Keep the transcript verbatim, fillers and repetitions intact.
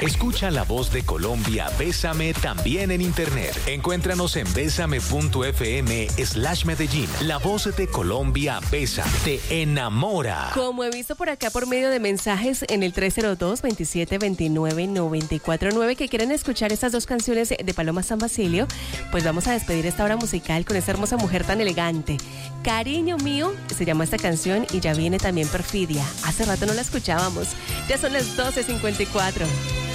Escucha la voz de Colombia, Bésame, también en internet. Encuéntranos en bésame.fm slash Medellín. La voz de Colombia, Bésame, te enamora. Como he visto por acá por medio de mensajes en el tres cero dos, veintisiete veintinueve, noventa y cuatro nueve que quieren escuchar estas dos canciones de Paloma San Basilio, pues vamos a despedir esta hora musical con esta hermosa mujer tan elegante. Cariño mío, se llama esta canción y ya viene también Perfidia. Hace rato no la escuchábamos. Ya son las doce cincuenta y cuatro.